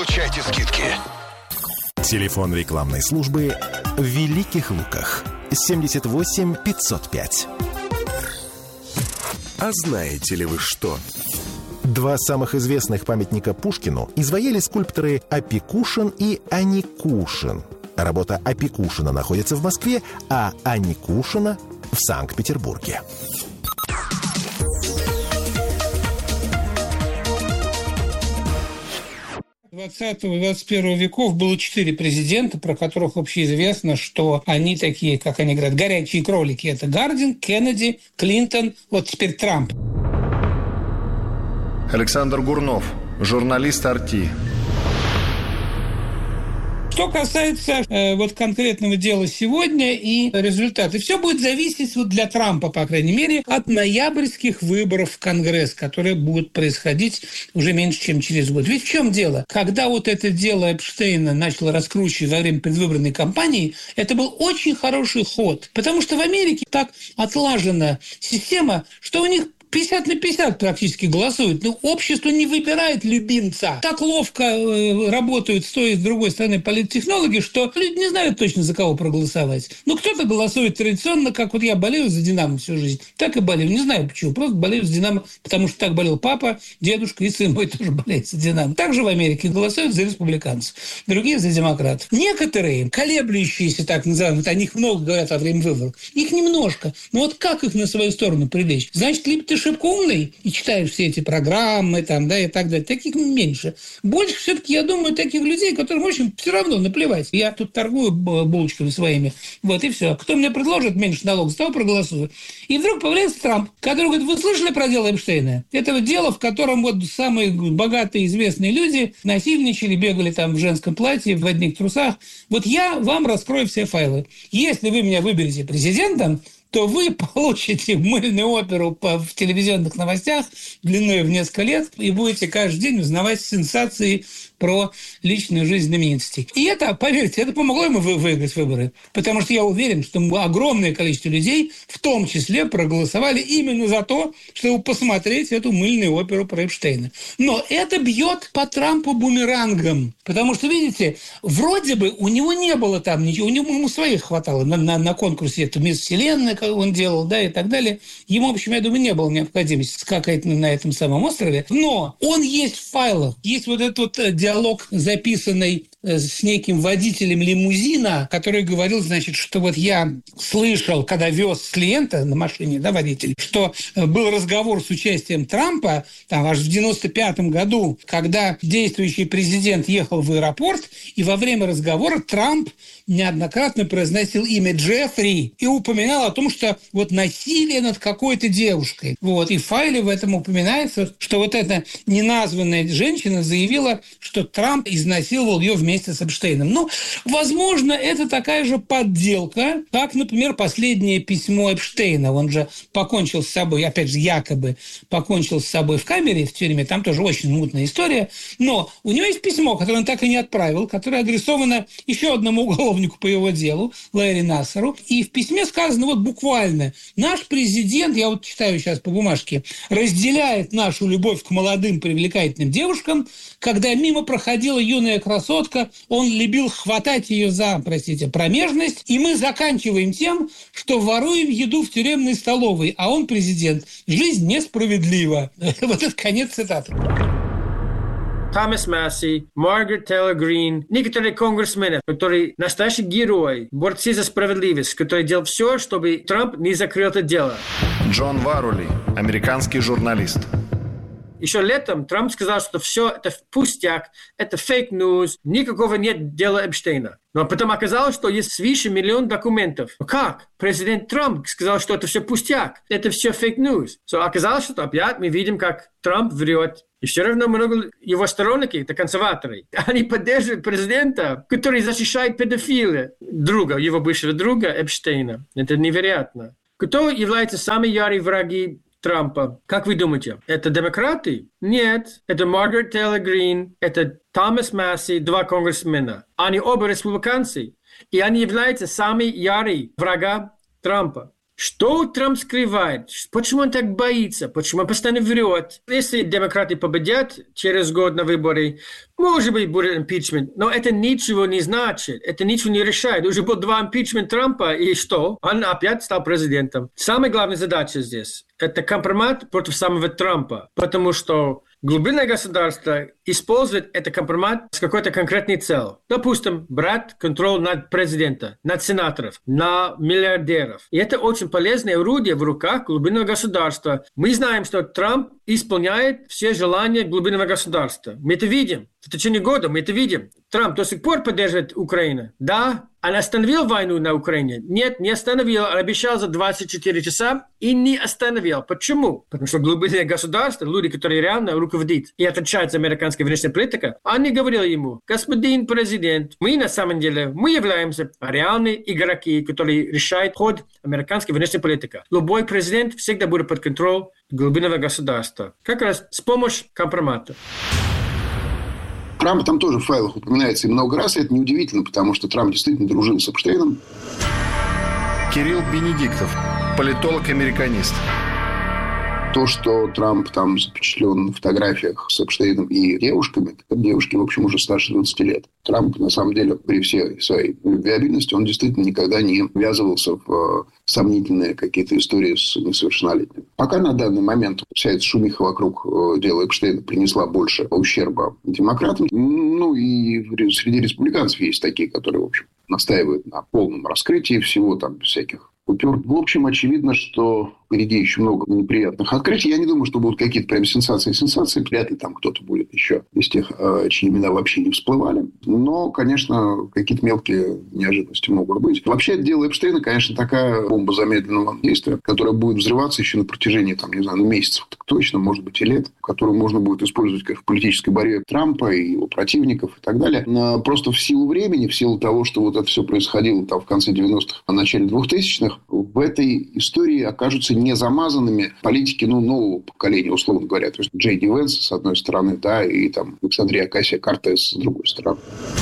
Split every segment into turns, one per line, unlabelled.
Получайте скидки.
Телефон рекламной службы в Великих Луках. 78 505.
А знаете ли вы что?
Два самых известных памятника Пушкину изваяли скульпторы Опекушин и Аникушин. Работа Опекушина находится в Москве, а Аникушина в Санкт-Петербурге.
20-21 веков было 4 президента, про которых общеизвестно, что они такие, как они говорят, горячие кролики. Это Гардин, Кеннеди, Клинтон, вот теперь Трамп.
Александр Гурнов, журналист «Арти».
Что касается вот конкретного дела сегодня и результаты, все будет зависеть вот для Трампа, по крайней мере, от ноябрьских выборов в Конгресс, которые будут происходить уже меньше, чем через год. Ведь в чем дело? Когда вот это дело Эпштейна начало раскручивать во время предвыборной кампании, это был очень хороший ход, потому что в Америке так отлажена система, что у них 50 на 50 практически голосуют. Но общество не выбирает любимца. Так ловко работают с той и с другой стороны политтехнологи, что люди не знают точно, за кого проголосовать. Ну, кто-то голосует традиционно, как вот я болею за «Динамо» всю жизнь. Так и болею. Не знаю почему. Просто болею за «Динамо», потому что так болел папа, дедушка и сын мой тоже болеют за «Динамо». Также в Америке голосуют за республиканцев, другие за демократов. Некоторые, колеблющиеся, так называемые, о них много говорят во время выборов, их немножко. Но вот как их на свою сторону привлечь? Значит, либо ты шибко умный и читаешь все эти программы там, да, и так далее. Таких меньше. Больше все-таки, я думаю, таких людей, которым очень все равно наплевать. Я тут торгую булочками своими. Вот, и все. Кто мне предложит меньше налогов, с того проголосую. И вдруг появляется Трамп, который говорит: вы слышали про дело Эпштейна? Это вот дело, в котором вот самые богатые известные люди насильничали, бегали там в женском платье, в одних трусах. Вот я вам раскрою все файлы. Если вы меня выберете президентом, то вы получите мыльную оперу в телевизионных новостях длиной в несколько лет и будете каждый день узнавать сенсации про личную жизнь знаменитостей. И это, поверьте, это помогло ему выиграть выборы. Потому что я уверен, что огромное количество людей, в том числе, проголосовали именно за то, чтобы посмотреть эту мыльную оперу про Эпштейна. Но это бьет по Трампу бумерангом. Потому что, видите, вроде бы у него не было там ничего, ему своих хватало на конкурсе, это «Мисс Вселенная», как он делал, да, и так далее. Ему, в общем, я думаю, не было необходимости скакать на этом самом острове. Но он есть в файлах. Есть вот этот вот диалог, записанный с неким водителем лимузина, который говорил, значит, что вот я слышал, когда вез клиента на машине, да, водитель, что был разговор с участием Трампа там аж в 95-м году, когда действующий президент ехал в аэропорт, и во время разговора Трамп неоднократно произносил имя Джеффри и упоминал о том, что вот насилие над какой-то девушкой. Вот. И в файле в этом упоминается, что вот эта неназванная женщина заявила, что Трамп изнасиловал ее вместе с Эпштейном. Ну, возможно, это такая же подделка, как, например, последнее письмо Эпштейна. Он же покончил с собой, опять же, якобы покончил с собой в камере, в тюрьме. Там тоже очень мутная история. Но у него есть письмо, которое он так и не отправил, которое адресовано еще одному уголовнику по его делу, Ларри Нассару. И в письме сказано вот буквально: наш президент, я вот читаю сейчас по бумажке, разделяет нашу любовь к молодым привлекательным девушкам. Когда мимо проходила юная красотка, он любил хватать ее за, промежность. И мы заканчиваем тем, что воруем еду в тюремной столовой, а он президент. Жизнь несправедлива. Вот это конец цитаты.
Томас Масси, Маргарет Тейлор Грин, некоторые конгрессмены, которые настоящие герои, борцы за справедливость, которые делают все, чтобы Трамп не закрыл это дело.
Джон Варули, американский журналист.
Еще летом Трамп сказал, что все это пустяк, это фейк-ньюс, никакого нет дела Эпштейна. Но потом оказалось, что есть свыше 1 миллион документов. Как? Президент Трамп сказал, что это все пустяк, это все фейк-ньюс. Оказалось, что опять мы видим, как Трамп врет. И все равно много его сторонники, это консерваторы, они поддерживают президента, который защищает педофила, друга, его бывшего друга Эпштейна. Это невероятно. Кто является самыми ярыми враги Трампа? Как вы думаете? Это демократы? Нет. Это Маргарет Тейлор Грин, это Томас Масси, 2 конгрессмена. Они оба республиканцы. И они являются самыми ярыми врага Трампа. Что Трамп скрывает? Почему он так боится? Почему он постоянно врет? Если демократы победят через год на выборы, может быть, будет импичмент, но это ничего не значит, это ничего не решает. Уже было 2 импичмента Трампа, и что? Он опять стал президентом. Самая главная задача здесь – это компромат против самого Трампа, потому что глубинное государство использует этот компромат с какой-то конкретной целью. Допустим, брать контроль над президентом, над сенаторов, на миллиардеров. И это очень полезное орудие в руках глубинного государства. Мы знаем, что Трамп исполняет все желания глубинного государства. Мы это видим. В течение года мы это видим. Трамп до сих пор поддерживает Украину. Да, он остановил войну на Украине? Нет, не остановил. Он обещал за 24 часа и не остановил. Почему? Потому что глубинное государство, люди, которые реально руководят и отвечают за американскую внешнюю политику, они говорили ему: господин президент, мы на самом деле, мы являемся реальными игроки, которые решают ход американской внешней политики. Любой президент всегда будет под контролем глубинного государства. Как раз с помощью компромата.
Трамп там тоже в файлах упоминается и много раз, и это неудивительно, потому что Трамп действительно дружил с Эпштейном.
Кирилл Бенедиктов, политолог-американист.
То, что Трамп там запечатлен на фотографиях с Эпштейном и девушками, девушки, в общем, уже старше 20 лет. Трамп, на самом деле, при всей своей любвеобильности, он действительно никогда не ввязывался в сомнительные какие-то истории с несовершеннолетними. Пока на данный момент вся эта шумиха вокруг дела Эпштейна принесла больше ущерба демократам. Ну, и среди республиканцев есть такие, которые, в общем, настаивают на полном раскрытии всего, там, всяких купюр. В общем, очевидно, что впереди еще много неприятных открытий. Я не думаю, что будут какие-то прям сенсации. Вряд ли там кто-то будет еще из тех, чьи имена вообще не всплывали. Но, конечно, какие-то мелкие неожиданности могут быть. Вообще, дело Эпштейна, конечно, такая бомба замедленного действия, которая будет взрываться еще на протяжении, там, не знаю, месяцев, так точно, может быть, и лет, которую можно будет использовать как в политической борьбе Трампа и его противников и так далее. Но просто в силу времени, в силу того, что вот это все происходило там в конце 90-х, а начале 2000-х, в этой истории окажутся не замазанными политики нового поколения, условно говоря. То есть Джей Ди Венс, с одной стороны, да, и там Александрия Окасио-Кортес с другой стороны.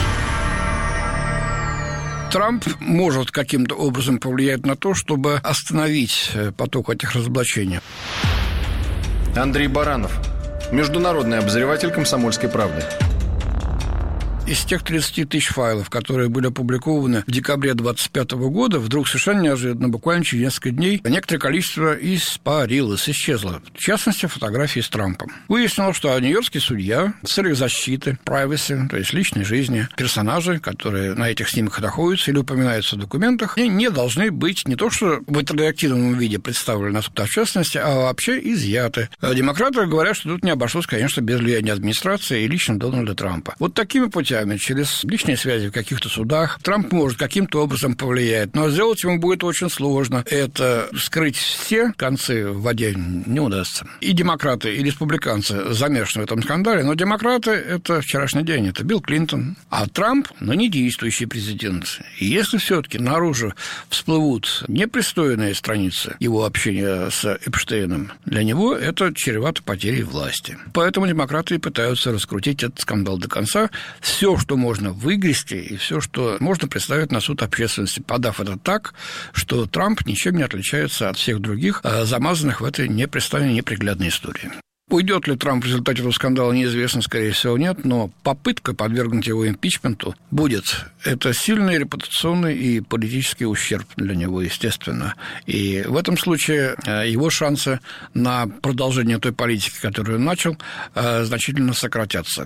Трамп может каким-то образом повлиять на то, чтобы остановить поток этих разоблачений.
Андрей Баранов, международный обозреватель «Комсомольской правды».
Из тех 30 тысяч файлов, которые были опубликованы в декабре 2025 года, вдруг совершенно неожиданно, буквально через несколько дней, некоторое количество испарилось, исчезло. В частности, фотографии с Трампом. Выяснилось, что нью-йоркский судья в целях защиты, privacy, то есть личной жизни персонажей, которые на этих снимках находятся или упоминаются в документах, они не должны быть не то что в интерактивном виде представлены на суд общественности, а вообще изъяты. Демократы говорят, что тут не обошлось, конечно, без влияния администрации и лично Дональда Трампа. Вот такими путями, через личные связи в каких-то судах, Трамп может каким-то образом повлиять, но сделать ему будет очень сложно. Это скрыть все концы в воде не удастся. И демократы, и республиканцы замешаны в этом скандале, но демократы – это вчерашний день, это Билл Клинтон, а Трамп – не действующий президент. И если все-таки наружу всплывут непристойные страницы его общения с Эпштейном, для него это чревато потерей власти. Поэтому демократы и пытаются раскрутить этот скандал до конца. Все, что можно выгрести, и все, что можно представить на суд общественности, подав это так, что Трамп ничем не отличается от всех других, замазанных в этой непристойной, неприглядной истории. Уйдет ли Трамп в результате этого скандала, неизвестно, скорее всего, нет, но попытка подвергнуть его импичменту будет. Это сильный репутационный и политический ущерб для него, естественно. И в этом случае его шансы на продолжение той политики, которую он начал, значительно сократятся.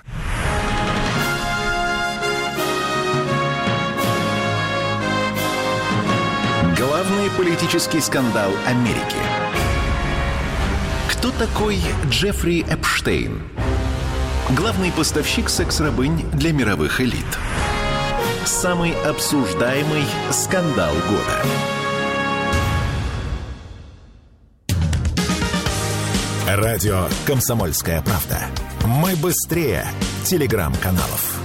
Главный политический скандал Америки. Кто такой Джеффри Эпштейн? Главный поставщик секс-рабынь для мировых элит. Самый обсуждаемый скандал года. Радио «Комсомольская правда». Мы быстрее телеграм-каналов.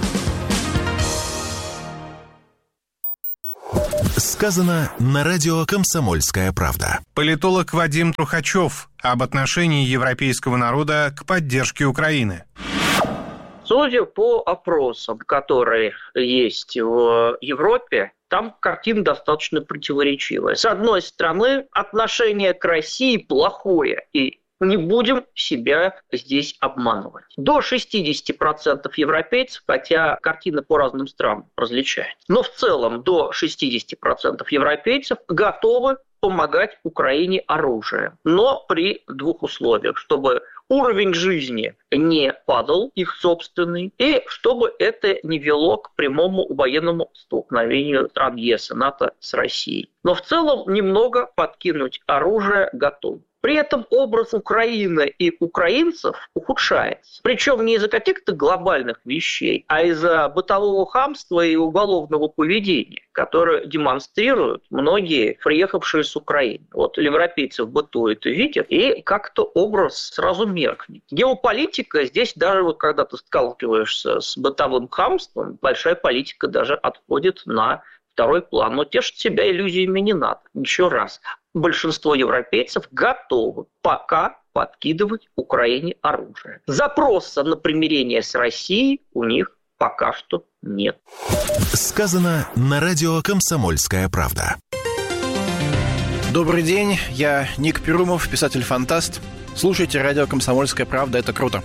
Сказано на радио «Комсомольская правда».
Политолог Вадим Трухачев об отношении европейского народа к поддержке Украины.
Судя по опросам, которые есть в Европе, там картина достаточно противоречивая. С одной стороны, отношение к России плохое, и не будем себя здесь обманывать. До 60% европейцев, хотя картина по разным странам различается, но в целом до 60% европейцев готовы помогать Украине оружием. Но при двух условиях: чтобы уровень жизни не падал, их собственный, и чтобы это не вело к прямому военному столкновению стран ЕС и НАТО с Россией. Но в целом немного подкинуть оружие готовы. При этом образ Украины и украинцев ухудшается. Причем не из-за каких-то глобальных вещей, а из-за бытового хамства и уголовного поведения, которое демонстрируют многие приехавшие с Украины. Вот европейцы в быту это видят, и как-то образ сразу меркнет. Геополитика здесь, даже вот когда ты сталкиваешься с бытовым хамством, большая политика даже отходит на второй план. Но тешить себя иллюзиями не надо. Еще раз. Большинство европейцев готовы пока подкидывать Украине оружие. Запроса на примирение с Россией у них пока что нет.
Сказано на радио «Комсомольская правда».
Добрый день, я Ник Перумов, писатель-фантаст. Слушайте радио «Комсомольская правда», это круто.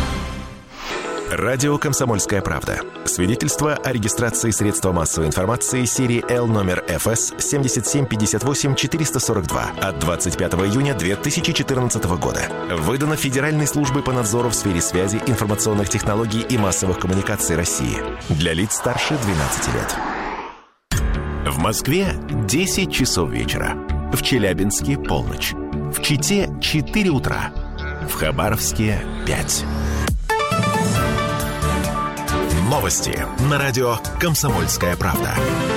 Радио «Комсомольская правда». Свидетельство о регистрации средства массовой информации серии Л номер ФС 7758-442 от 25 июня 2014 года. Выдано Федеральной службой по надзору в сфере связи, информационных технологий и массовых коммуникаций России. Для лиц старше 12 лет. В Москве 10 часов вечера. В Челябинске полночь. В Чите 4 утра. В Хабаровске 5. Новости на радио «Комсомольская правда».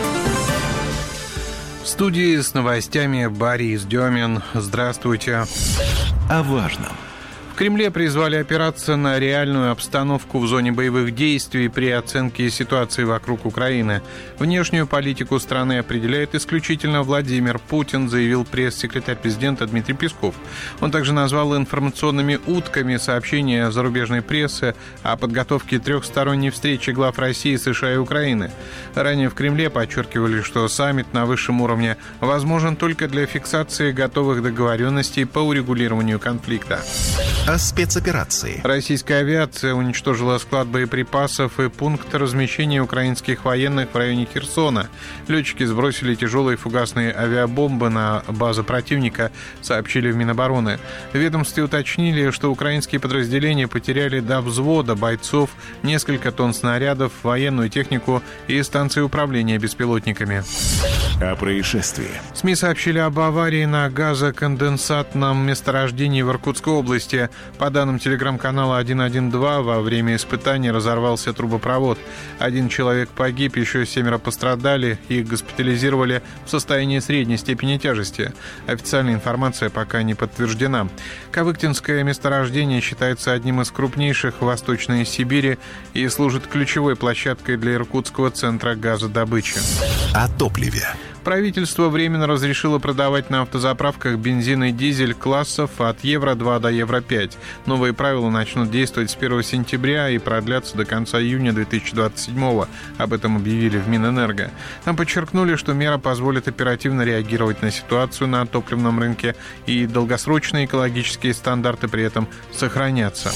В студии с новостями Борис Демин. Здравствуйте.
О важном.
В Кремле призвали опираться на реальную обстановку в зоне боевых действий при оценке ситуации вокруг Украины. Внешнюю политику страны определяет исключительно Владимир Путин, заявил пресс-секретарь президента Дмитрий Песков. Он также назвал информационными утками сообщения зарубежной прессы о подготовке трехсторонней встречи глав России, США и Украины. Ранее в Кремле подчеркивали, что саммит на высшем уровне возможен только для фиксации готовых договоренностей по урегулированию конфликта.
О спецоперации.
Российская авиация уничтожила склад боеприпасов и пункт размещения украинских военных в районе Херсона. Летчики сбросили тяжелые фугасные авиабомбы на базу противника, сообщили в Минобороны. В ведомстве уточнили, что украинские подразделения потеряли до взвода бойцов, несколько тонн снарядов, военную технику и станции управления беспилотниками.
О происшествии.
СМИ сообщили об аварии на газоконденсатном месторождении в Иркутской области. По данным телеграм-канала 112, во время испытаний разорвался трубопровод. 1 человек погиб, еще 7 пострадали. Их госпитализировали в состоянии средней степени тяжести. Официальная информация пока не подтверждена. Кавыктинское месторождение считается одним из крупнейших в Восточной Сибири и служит ключевой площадкой для Иркутского центра газодобычи.
О топливе.
Правительство временно разрешило продавать на автозаправках бензин и дизель классов от Евро-2 до Евро-5. Новые правила начнут действовать с 1 сентября и продлятся до конца июня 2027-го. Об этом объявили в Минэнерго. Там подчеркнули, что мера позволит оперативно реагировать на ситуацию на топливном рынке, и долгосрочные экологические стандарты при этом сохранятся.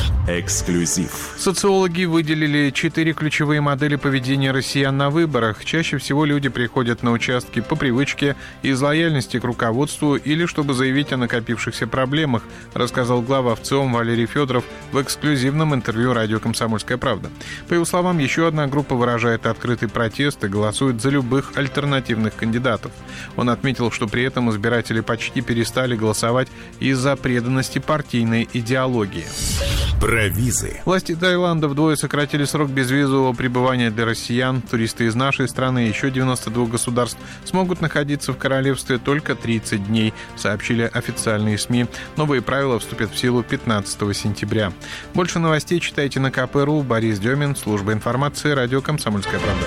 Эксклюзив.
Социологи выделили 4 ключевые модели поведения россиян на выборах. Чаще всего люди приходят на участки по привычке, из лояльности к руководству или чтобы заявить о накопившихся проблемах, рассказал глава ВЦИОМ Валерий Федоров в эксклюзивном интервью радио «Комсомольская правда». По его словам, еще одна группа выражает открытый протест и голосует за любых альтернативных кандидатов. Он отметил, что при этом избиратели почти перестали голосовать из-за преданности партийной идеологии.
Про визы.
Власти Таиланда вдвое сократили срок безвизового пребывания для россиян. Туристы из нашей страны и еще 92 государств смогут находиться в королевстве только 30 дней, сообщили официальные СМИ. Новые правила вступят в силу 15 сентября. Больше новостей читайте на КП.ру. Борис Демин, служба информации, радио «Комсомольская правда».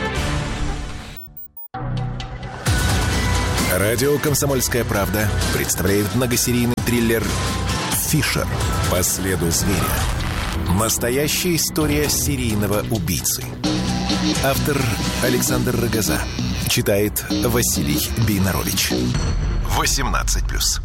Радио «Комсомольская правда» представляет многосерийный триллер «Фишер. По следу зверя». Настоящая история серийного убийцы. Автор Александр Рогоза. Читает Василий Бейнарович. 18+.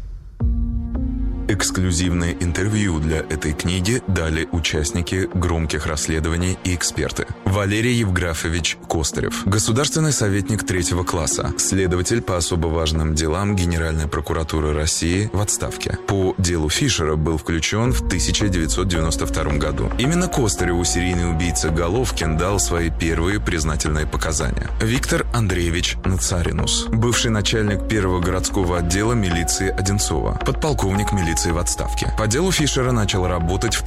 Эксклюзивное интервью для этой книги дали участники громких расследований и эксперты. Валерий Евграфович Костырев, государственный советник 3-го класса, следователь по особо важным делам Генеральной прокуратуры России в отставке. По делу Фишера был включен в 1992 году. Именно Костыреву серийный убийца Головкин дал свои первые признательные показания. Виктор Андреевич Нацаринус, бывший начальник 1-го городского отдела милиции Одинцова, подполковник милиции в отставке. По делу Фишера начал работать в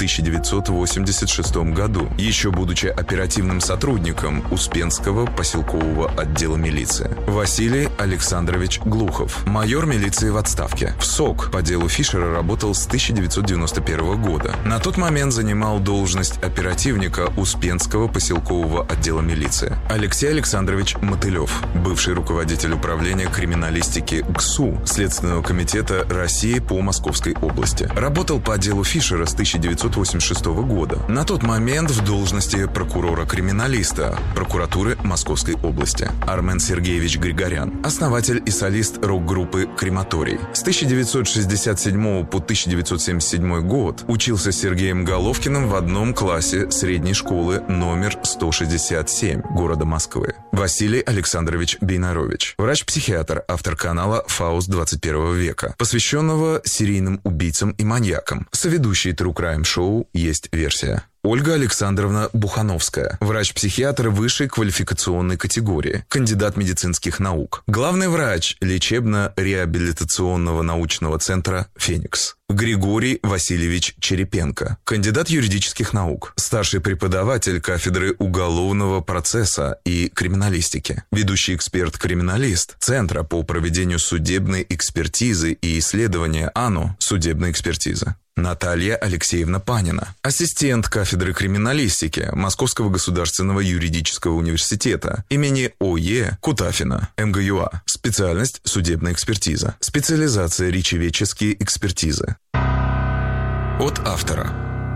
1986 году, еще будучи оперативным сотрудником Успенского поселкового отдела милиции. Василий Александрович Глухов, майор милиции в отставке. В СОК по делу Фишера работал с 1991 года. На тот момент занимал должность оперативника Успенского поселкового отдела милиции. Алексей Александрович Мотылев, бывший руководитель управления криминалистики ГСУ Следственного комитета России по Московской области. Работал по делу Фишера с 1986 года. На тот момент в должности прокурора-криминалиста прокуратуры Московской области. Армен Сергеевич Григорян, основатель и солист рок-группы «Крематорий». С 1967 по 1977 год учился с Сергеем Головкиным в одном классе средней школы номер 167 города Москвы. Василий Александрович Бейнарович, врач-психиатр, автор канала «Фауст 21 века», посвященного серийным убийцам и маньякам. Соведущий True Crime шоу «Есть версия». Ольга Александровна Бухановская, врач-психиатр высшей квалификационной категории, кандидат медицинских наук, главный врач лечебно-реабилитационного научного центра «Феникс». Григорий Васильевич Черепенко, кандидат юридических наук, старший преподаватель кафедры уголовного процесса и криминалистики, ведущий эксперт-криминалист Центра по проведению судебной экспертизы и исследования АНУ «Судебная экспертиза». Наталья Алексеевна Панина, ассистент кафедры криминалистики Московского государственного юридического университета имени О.Е. Кутафина, МГЮА, специальность судебная экспертиза, специализация речеведческие экспертизы. От автора.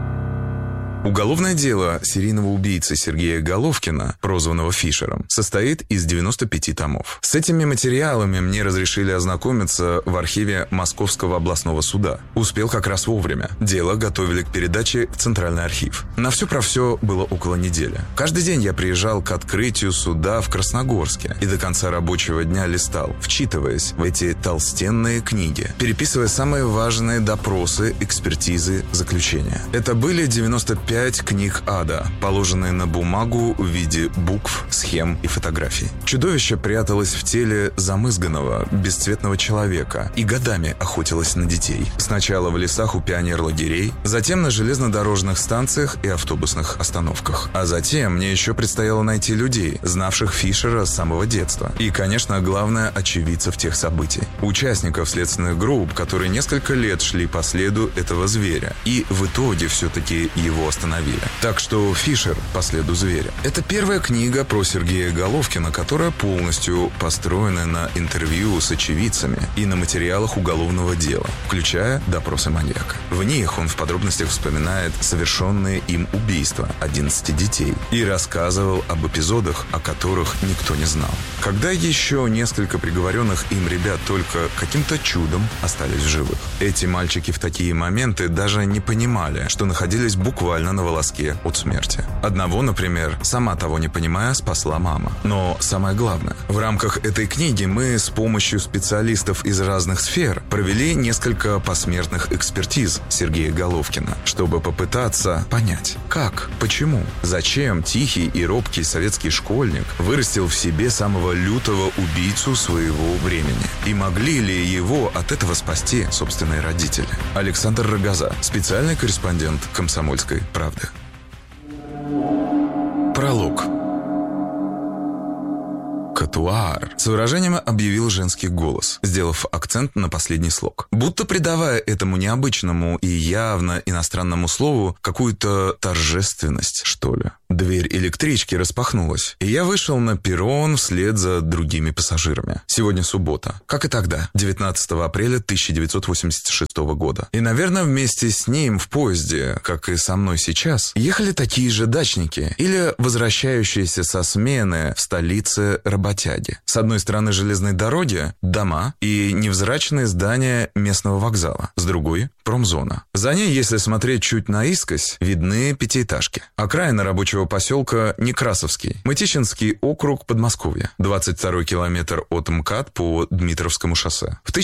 Уголовное дело серийного убийцы Сергея Головкина, прозванного Фишером, состоит из 95 томов. С этими материалами мне разрешили ознакомиться в архиве Московского областного суда. Успел как раз вовремя. Дело готовили к передаче в Центральный архив. На все про все было около недели. Каждый день я приезжал к открытию суда в Красногорске и до конца рабочего дня листал, вчитываясь в эти толстенные книги, переписывая самые важные допросы, экспертизы, заключения. Это были 95 книг ада, положенные на бумагу в виде букв, схем и фотографий. Чудовище пряталось в теле замызганного, бесцветного человека и годами охотилось на детей. Сначала в лесах у пионерлагерей, затем на железнодорожных станциях и автобусных остановках. А затем мне еще предстояло найти людей, знавших Фишера с самого детства. И, конечно, главное, очевидцев тех событий. Участников следственных групп, которые несколько лет шли по следу этого зверя. И в итоге все-таки его остановили. Так что Фишер по следу зверя. Это первая книга про Сергея Головкина, которая полностью построена на интервью с очевидцами и на материалах уголовного дела, включая допросы маньяка. В них он в подробностях вспоминает совершенные им убийства 11 детей и рассказывал об эпизодах, о которых никто не знал. Когда еще несколько приговоренных им ребят только каким-то чудом остались в живых. Эти мальчики в такие моменты даже не понимали, что находились буквально на волоске от смерти. Одного, например, сама того не понимая, спасла мама. Но самое главное, в рамках этой книги мы с помощью специалистов из разных сфер провели несколько посмертных экспертиз Сергея Головкина, чтобы попытаться понять, как, почему, зачем тихий и робкий советский школьник вырастил в себе самого лютого убийцу своего времени. И могли ли его от этого спасти собственные родители? Александр Рогоза, специальный корреспондент «Комсомольской правды». Пролог. «Катуар» с выражением объявил женский голос, сделав акцент на последний слог, будто придавая этому необычному и явно иностранному слову какую-то торжественность, что ли. Дверь электрички распахнулась, и я вышел на перрон вслед за другими пассажирами. Сегодня суббота, как и тогда, 19 апреля 1986 года. И, наверное, вместе с ним в поезде, как и со мной сейчас, ехали такие же дачники или возвращающиеся со смены в столице работяги. С одной стороны железной дороги – дома и невзрачные здания местного вокзала, с другой – промзона. За ней, если смотреть чуть наискось, видны пятиэтажки. Окраина рабочего поселка Некрасовский, Мытищинский округ Подмосковья, 22-й километр от МКАД по Дмитровскому шоссе. В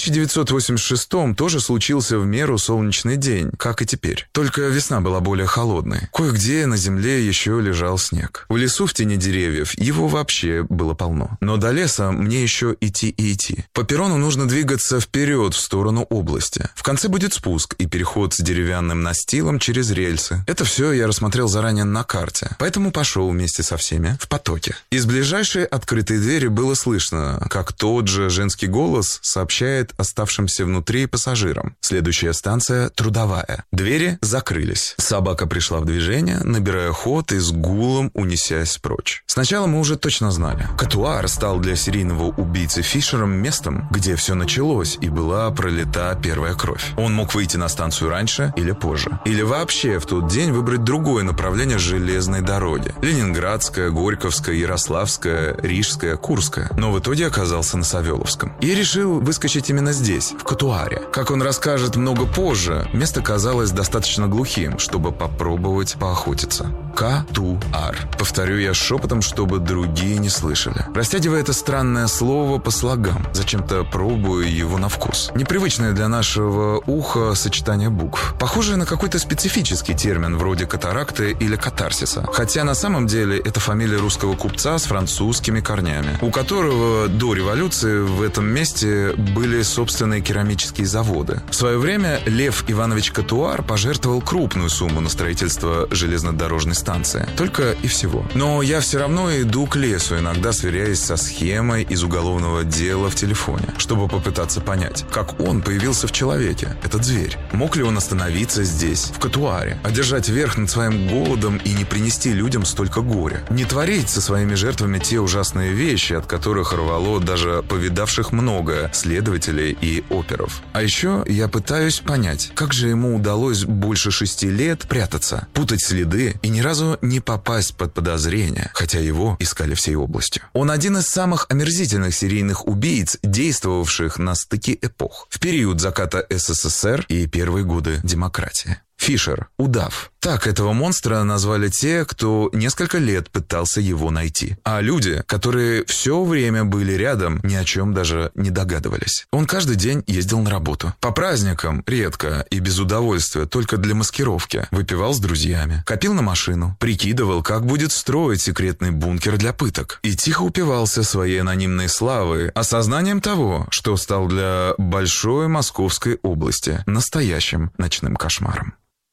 1986-м тоже случился в меру солнечный день, как и теперь. Только весна была более холодной. Кое-где на земле еще лежал снег. В лесу в тени деревьев его вообще было полно. Но до леса мне еще идти и идти. По перрону нужно двигаться вперед в сторону области. В конце будет спуск и переход с деревянным настилом через рельсы. Это все я рассмотрел заранее на карте, поэтому пошел вместе со всеми в потоке. Из ближайшей открытой двери было слышно, как тот же женский голос сообщает оставшимся внутри пассажирам. Следующая станция – Трудовая. Двери закрылись. Собака пришла в движение, набирая ход и с гулом унесясь прочь. Сначала мы уже точно знали. Котуар стал для серийного убийцы Фишером местом, где все началось и была пролита первая кровь. Он мог выйти на станцию раньше или позже. Или вообще в тот день выбрать другое направление железной дороги. Ленинградская, Горьковская, Ярославская, Рижская, Курская. Но в итоге оказался на Савеловском. И решил выскочить именно здесь, в Котуаре. Как он расскажет много позже, место казалось достаточно глухим, чтобы попробовать поохотиться. Котуар. Повторю я шепотом, чтобы другие не слышали. Растягивая это странное слово по слогам, зачем-то пробую его на вкус. Непривычное для нашего уха сочетание букв. Похожее на какой-то специфический термин вроде катаракты или катарсиса. Хотя на самом деле это фамилия русского купца с французскими корнями, у которого до революции в этом месте были собственные керамические заводы. В свое время Лев Иванович Котуар пожертвовал крупную сумму на строительство железнодорожной станции. Только и всего. Но я все равно иду к лесу, иногда сверяясь со схемой из уголовного дела в телефоне, чтобы попытаться понять, как он появился в человеке, этот зверь. Мог ли он остановиться здесь, в Котуаре, одержать верх над своим голодом и не принести людям столько горя? Не творить со своими жертвами те ужасные вещи, от которых рвало даже повидавших многое следователей и оперов. А еще я пытаюсь понять, как же ему удалось больше 6 лет прятаться, путать следы и ни разу не попасть под подозрение, хотя его искали всей областью. Он один из самых омерзительных серийных убийц, действовавших на стыке эпох. В период заката СССР и первые годы демократии. Фишер, удав. Так этого монстра назвали те, кто несколько лет пытался его найти. А люди, которые все время были рядом, ни о чем даже не догадывались. Он каждый день ездил на работу. По праздникам, редко и без удовольствия, только для маскировки. Выпивал с друзьями. Копил на машину. Прикидывал, как будет строить секретный бункер для пыток. И тихо упивался своей анонимной славой, осознанием того, что стал для большой Московской области настоящим ночным кошмаром.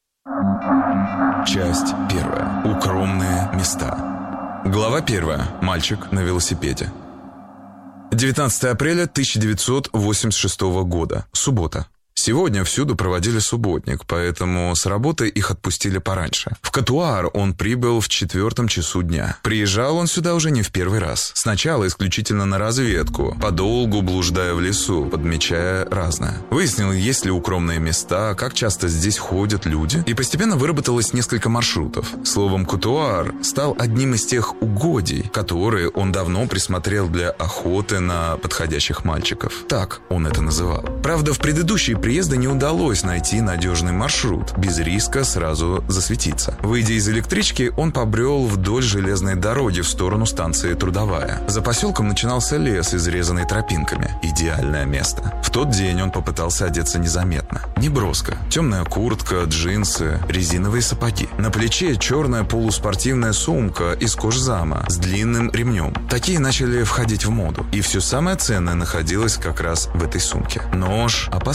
Часть 1. Укромные места. Глава 1. Мальчик на велосипеде. 19 апреля 1986 года. Суббота. Сегодня всюду проводили субботник, поэтому с работы их отпустили пораньше. В Котуар он прибыл в 4 часу дня. Приезжал он сюда уже не в первый раз. Сначала исключительно на разведку, подолгу блуждая в лесу, подмечая разное. Выяснил, есть ли укромные места, как часто здесь ходят люди, и постепенно выработалось несколько маршрутов. Словом, Котуар стал одним из тех угодий, которые он давно присмотрел для охоты на подходящих мальчиков. Так он это называл. Правда, в предыдущие приезда не удалось найти надежный маршрут, без риска сразу засветиться. Выйдя из электрички, он побрел вдоль железной дороги в сторону станции Трудовая. За поселком начинался лес, изрезанный тропинками. Идеальное место. В тот день он попытался одеться незаметно. Неброско. Темная куртка, джинсы, резиновые сапоги. На плече черная полуспортивная сумка из кожзама с длинным ремнем. Такие начали входить в моду. И все самое ценное находилось как раз в этой сумке. Нож, опасная бритва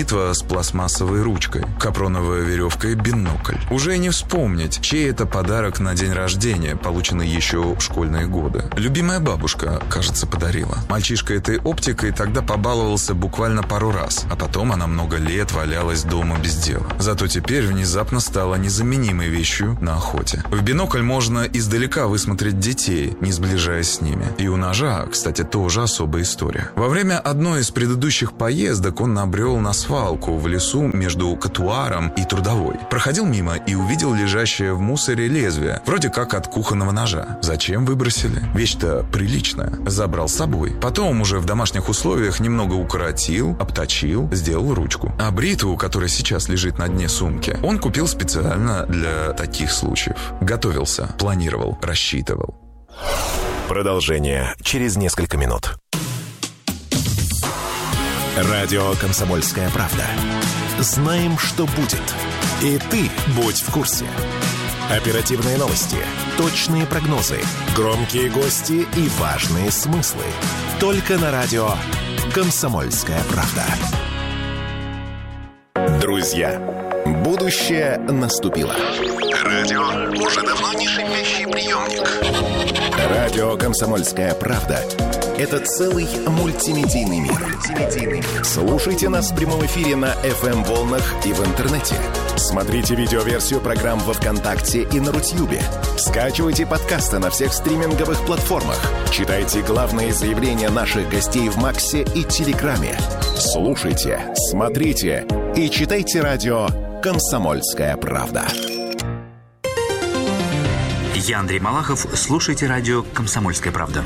бритва с пластмассовой ручкой, капроновая веревка и бинокль. Уже не вспомнить, чей это подарок на день рождения, полученный еще в школьные годы. Любимая бабушка, кажется, подарила. Мальчишка этой оптикой тогда побаловался буквально пару раз, а потом она много лет валялась дома без дела. Зато теперь внезапно стала незаменимой вещью на охоте. В бинокль можно издалека высмотреть детей, не сближаясь с ними. И у ножа, кстати, тоже особая история. Во время одной из предыдущих поездок он набрел на свалку в лесу между Катуаром и Трудовой. Проходил мимо и увидел лежащее в мусоре лезвие, вроде как от кухонного ножа. Зачем выбросили? Вещь-то приличная. Забрал с собой. Потом уже в домашних условиях немного укоротил, обточил, сделал ручку. А бритву, которая сейчас лежит на дне сумки, он купил специально для таких случаев. Готовился, планировал, рассчитывал.
Продолжение через несколько минут. Радио «Комсомольская правда». Знаем, что будет. И ты будь в курсе. Оперативные новости, точные прогнозы, громкие гости и важные смыслы. Только на радио «Комсомольская правда». Друзья, будущее наступило. Радио уже давно не шипящий приемник. Радио «Комсомольская правда» — это целый мультимедийный мир. Слушайте нас в прямом эфире на FM-волнах и в интернете. Смотрите видеоверсию программ во ВКонтакте и на Рутьюбе. Скачивайте подкасты на всех стриминговых платформах. Читайте главные заявления наших гостей в Максе и Телеграме. Слушайте, смотрите и читайте радио «Комсомольская правда».
Я Андрей Малахов. Слушайте радио «Комсомольская правда».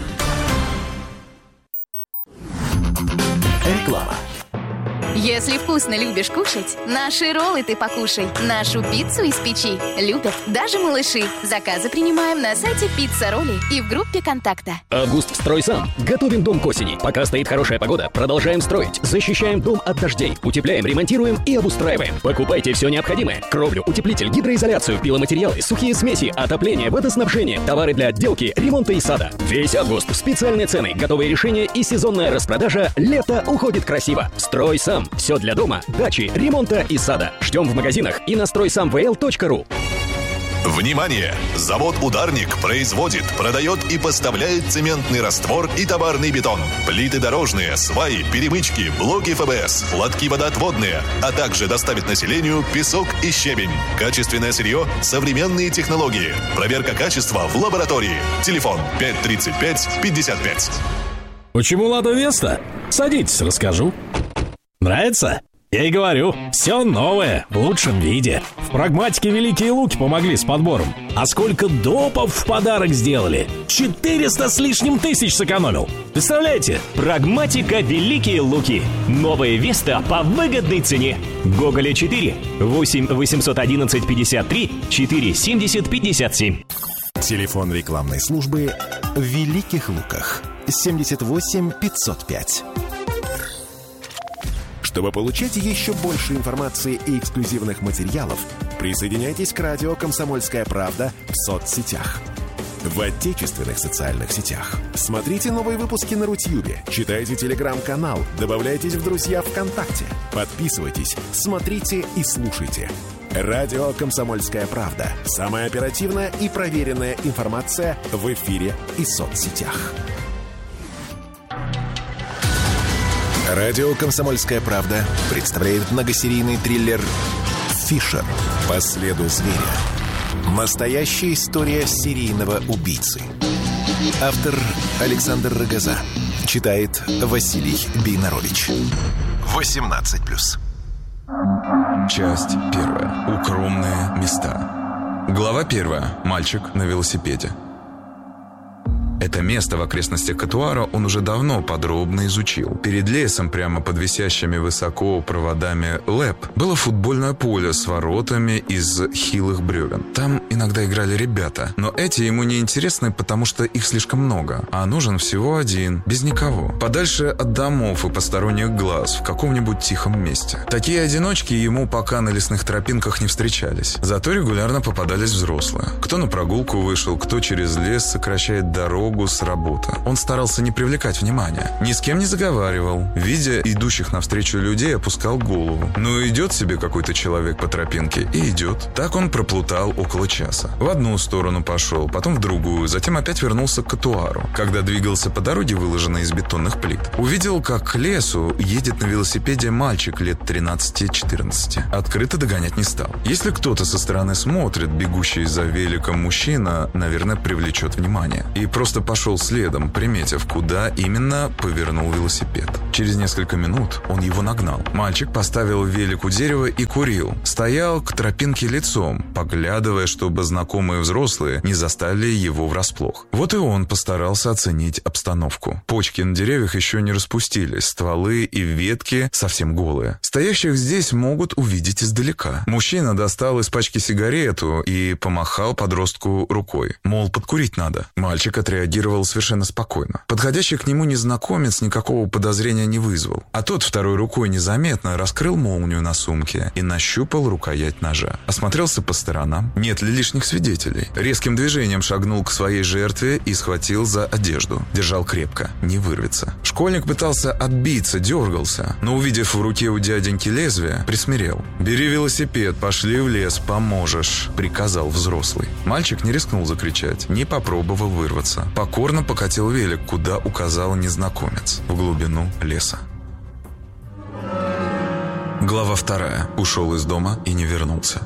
Реклама.
Если вкусно любишь кушать, наши роллы ты покушай. Нашу пиццу из печи любят даже малыши. Заказы принимаем на сайте «Пицца Ролли» и в группе «Контакта».
Август в «Стройсам». Готовим дом к осени. Пока стоит хорошая погода, продолжаем строить. Защищаем дом от дождей. Утепляем, ремонтируем и обустраиваем. Покупайте все необходимое. Кровлю, утеплитель, гидроизоляцию, пиломатериалы, сухие смеси, отопление, водоснабжение, товары для отделки, ремонта и сада. Весь август. Специальные цены, готовые решения и сезонная распродажа. Лето уходит красиво. «Стройсам». Все для дома, дачи, ремонта и сада. Ждем в магазинах и на стройсамвл.ру.
Внимание! Завод «Ударник» производит, продает и поставляет цементный раствор и товарный бетон, плиты дорожные, сваи, перемычки, блоки ФБС, лотки водоотводные, а также доставит населению песок и щебень. Качественное сырье, современные технологии. Проверка качества в лаборатории. Телефон 535-55.
Почему «Лада Веста»? Садитесь, расскажу. Нравится? Я и говорю, все новое, в лучшем виде. В «Прагматике» Великие Луки помогли с подбором. А сколько допов в подарок сделали? 400 с лишним тысяч сэкономил. Представляете?
«Прагматика» Великие Луки. Новая Веста по выгодной цене. Гоголя 4, 8 811 53 4 70 57.
Телефон рекламной службы в Великих Луках 78 505. Чтобы получать еще больше информации и эксклюзивных материалов, присоединяйтесь к радио «Комсомольская правда» в соцсетях. В отечественных социальных сетях. Смотрите новые выпуски на Рутьюбе, читайте телеграм-канал, добавляйтесь в друзья ВКонтакте, подписывайтесь, смотрите и слушайте. Радио «Комсомольская правда». Самая оперативная и проверенная информация в эфире и соцсетях. Радио «Комсомольская правда» представляет многосерийный триллер «Фишер. По следу зверя». Настоящая история серийного убийцы. Автор Александр Рогоза. Читает Василий Бейнарович. 18+.
Часть 1. Укромные места. Глава 1. Мальчик на велосипеде. Это место в окрестностях Катуара он уже давно подробно изучил. Перед лесом, прямо под висящими высоко проводами ЛЭП, было футбольное поле с воротами из хилых бревен. Там иногда играли ребята. Но эти ему не интересны, потому что их слишком много. А нужен всего один, без никого. Подальше от домов и посторонних глаз, в каком-нибудь тихом месте. Такие одиночки ему пока на лесных тропинках не встречались. Зато регулярно попадались взрослые. Кто на прогулку вышел, кто через лес сокращает дорогу с работы. Он старался не привлекать внимания. Ни с кем не заговаривал. Видя идущих навстречу людей, опускал голову. Ну, идет себе какой-то человек по тропинке и идет. Так он проплутал около часа. В одну сторону пошел, потом в другую, затем опять вернулся к котуару. Когда двигался по дороге, выложенной из бетонных плит, увидел, как к лесу едет на велосипеде мальчик лет 13-14. Открыто догонять не стал. Если кто-то со стороны смотрит, бегущий за великом мужчина, наверное, привлечет внимание. И просто пошел следом, приметив, куда именно повернул велосипед. Через несколько минут он его нагнал. Мальчик поставил велик у дерева и курил. Стоял к тропинке лицом, поглядывая, чтобы знакомые взрослые не застали его врасплох. Вот и он постарался оценить обстановку. Почки на деревьях еще не распустились, стволы и ветки совсем голые. Стоящих здесь могут увидеть издалека. Мужчина достал из пачки сигарету и помахал подростку рукой. Мол, подкурить надо. Мальчик отреагировал совершенно спокойно. Подходящий к нему незнакомец никакого подозрения не вызвал. А тот второй рукой незаметно раскрыл молнию на сумке и нащупал рукоять ножа. Осмотрелся по сторонам. Нет ли лишних свидетелей? Резким движением шагнул к своей жертве и схватил за одежду. Держал крепко, не вырвется. Школьник пытался отбиться, дергался, но, увидев в руке у дяденьки лезвие, присмирел. «Бери велосипед, пошли в лес, поможешь», — приказал взрослый. Мальчик не рискнул закричать, не попробовал вырваться. Покорно покатил велик, куда указал незнакомец, в глубину леса. Глава 2. Ушел из дома и не вернулся.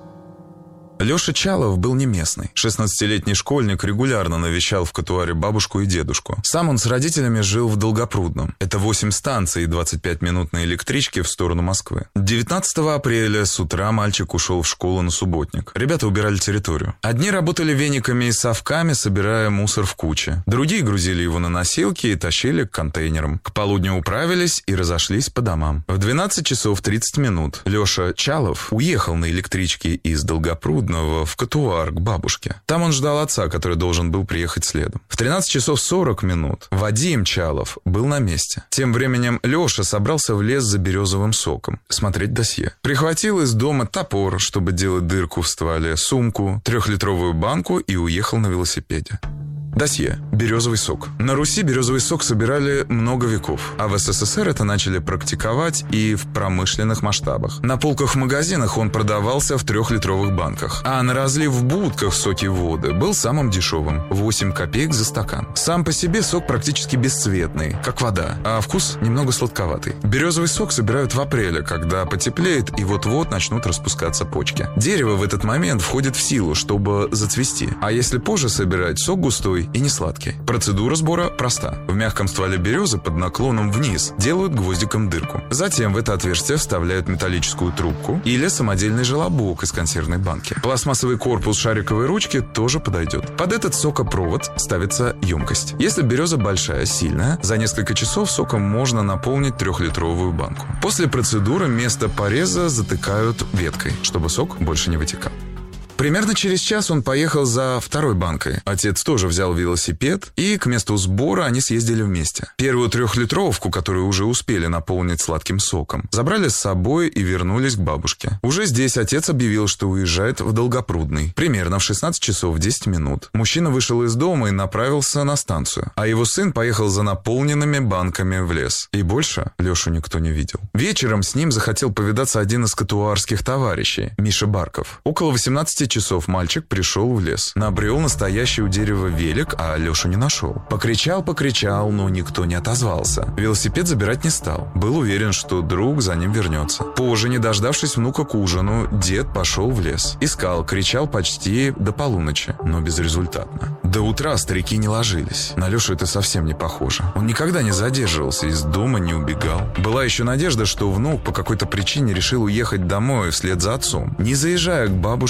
Леша Чалов был не местный. 16-летний школьник регулярно навещал в котуаре бабушку и дедушку. Сам он с родителями жил в Долгопрудном. Это 8 станций и 25 минут на электричке в сторону Москвы. 19 апреля с утра мальчик ушел в школу на субботник. Ребята убирали территорию. Одни работали вениками и совками, собирая мусор в куче. Другие грузили его на носилки и тащили к контейнерам. К полудню управились и разошлись по домам. В 12 часов 30 минут Леша Чалов уехал на электричке из Долгопрудного в котуар к бабушке. Там он ждал отца, который должен был приехать следом. В 13 часов 40 минут Вадим Чалов был на месте. Тем временем Леша собрался в лес за березовым соком. Смотреть досье. Прихватил из дома топор, чтобы делать дырку в стволе, сумку, 3-литровую банку и уехал на велосипеде. Досье. Березовый сок. На Руси березовый сок собирали много веков, а в СССР это начали практиковать и в промышленных масштабах. На полках в магазинах он продавался в 3-литровых банках, а на разлив в будках соки воды был самым дешевым – 8 копеек за стакан. Сам по себе сок практически бесцветный, как вода, а вкус немного сладковатый. Березовый сок собирают в апреле, когда потеплеет и вот-вот начнут распускаться почки. Дерево в этот момент входит в силу, чтобы зацвести, а если позже собирать, сок густой и не сладкий. Процедура сбора проста. В мягком стволе березы под наклоном вниз делают гвоздиком дырку. Затем в это отверстие вставляют металлическую трубку или самодельный желобок из консервной банки. Пластмассовый корпус шариковой ручки тоже подойдет. Под этот сокопровод ставится емкость. Если береза большая, сильная, за несколько часов соком можно наполнить 3-литровую банку. После процедуры место пореза затыкают веткой, чтобы сок больше не вытекал. Примерно через час он поехал за второй банкой. Отец тоже взял велосипед, и к месту сбора они съездили вместе. Первую 3-литровку, которую уже успели наполнить сладким соком, забрали с собой и вернулись к бабушке. Уже здесь отец объявил, что уезжает в Долгопрудный. Примерно в 16 часов 10 минут мужчина вышел из дома и направился на станцию, а его сын поехал за наполненными банками в лес. И больше Лешу никто не видел. Вечером с ним захотел повидаться один из котуарских товарищей, Миша Барков. Около 18 часов мальчик пришел в лес. Набрел настоящий у дерева велик, а Лешу не нашел. Покричал, но никто не отозвался. Велосипед забирать не стал. Был уверен, что друг за ним вернется. Позже, не дождавшись внука к ужину, дед пошел в лес. Искал, кричал почти до полуночи, но безрезультатно. До утра старики не ложились. На Лешу это совсем не похоже. Он никогда не задерживался, из дома не убегал. Была еще надежда, что внук по какой-то причине решил уехать домой вслед за отцом, не заезжая к бабушке с дедом.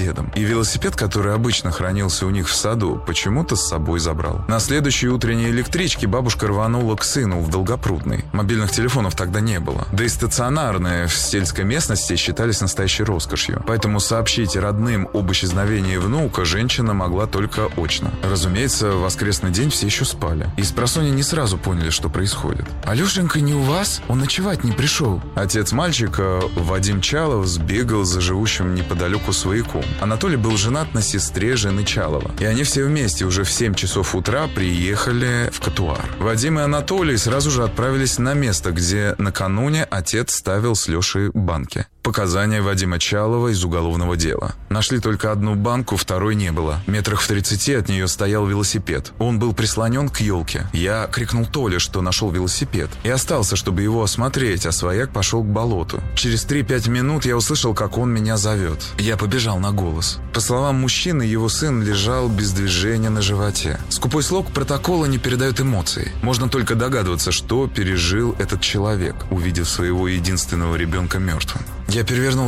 велосипедом. И велосипед, который обычно хранился у них в саду, почему-то с собой забрал. На следующей утренней электричке бабушка рванула к сыну в Долгопрудный. Мобильных телефонов тогда не было. Да и стационарные в сельской местности считались настоящей роскошью. Поэтому сообщить родным об исчезновении внука женщина могла только очно. Разумеется, в воскресный день все еще спали. И спросонья не сразу поняли, что происходит. «Алешенька не у вас? Он ночевать не пришел». Отец мальчика, Вадим Чалов, сбегал за живущим неподалеку свояком. Анатолий был женат на сестре жены Чалова. И они все вместе уже в 7 часов утра приехали в Катуар. Вадим и Анатолий сразу же отправились на место, где накануне отец ставил с Лешей банки. Показания Вадима Чалова из уголовного дела. Нашли только одну банку, второй не было. Метрах в 30 от нее стоял велосипед. Он был прислонен к елке. Я крикнул Толе, что нашел велосипед. И остался, чтобы его осмотреть, а свояк пошел к болоту. Через 3-5 минут я услышал, как он меня зовет. Я побежал на голос. По словам мужчины, его сын лежал без движения на животе. Скупой слог протокола не передает эмоций. Можно только догадываться, что пережил этот человек, увидев своего единственного ребенка мертвым. Я перевернул